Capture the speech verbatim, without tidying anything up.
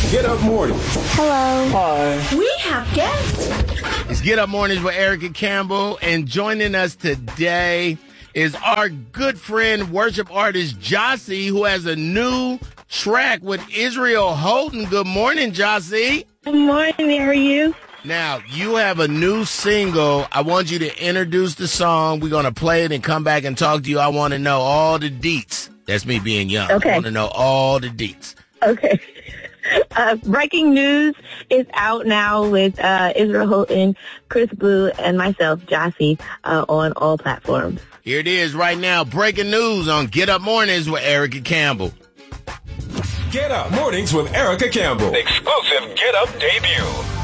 Get Up Mornings. Hello. Hi. We have guests. It's Get Up Mornings with Erica Campbell, and joining us today is our good friend, worship artist Jossie, who has a new track with Israel Houghton. Good morning, Jossie. Good morning. How are you? Now, you have a new single. I want you to introduce the song. We're going to play it and come back and talk to you. I want to know all the deets. That's me being young. Okay. I want to know all the deets. Okay. Uh, breaking news is out now with uh, Israel Houghton, Chris Blue, and myself, Jossie, uh, on all platforms. Here it is right now. Breaking news on Get Up Mornings with Erica Campbell. Get Up Mornings with Erica Campbell. Exclusive Get Up debut.